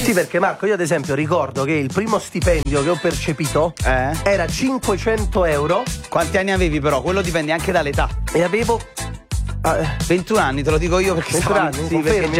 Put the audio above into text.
Sì, perché Marco, io ad esempio ricordo che il primo stipendio che ho percepito era 500 euro. Quanti anni avevi però? Quello dipende anche dall'età. E avevo 21 anni, te lo dico io perché 21 anni, perché confermi?